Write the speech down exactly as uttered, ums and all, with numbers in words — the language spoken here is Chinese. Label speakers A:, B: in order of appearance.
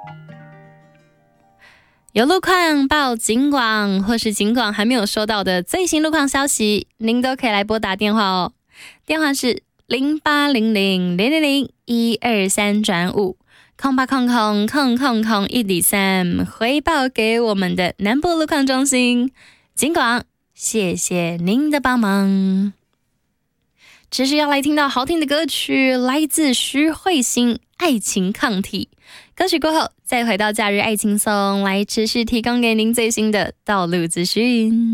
A: 有路况报警广，或是警广还没有收到的最新路况消息，您都可以来拨打电话哦。电话是零八零零零零零一二三转五，空八空空空空空一底三，回报给我们的南部路况中心。警广，谢谢您的帮忙。这是要来听到好听的歌曲，来自徐慧欣《爱情抗体》。歌曲过后，再回到假日爱轻松，来持续提供给您最新的道路资讯。